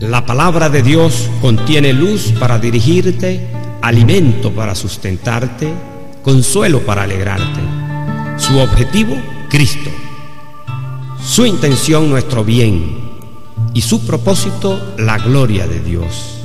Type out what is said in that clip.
La palabra de Dios contiene luz para dirigirte, alimento para sustentarte, consuelo para alegrarte. Su objetivo, Cristo. Su intención, nuestro bien. Y su propósito, la gloria de Dios.